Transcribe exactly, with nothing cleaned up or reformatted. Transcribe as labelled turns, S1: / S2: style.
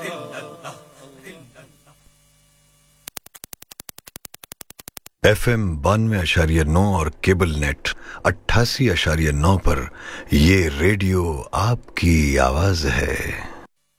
S1: F M बानवे अशारिया नौ और केबल नेट अट्ठासी अशारिया नौ पर ये रेडियो आपकी आवाज है।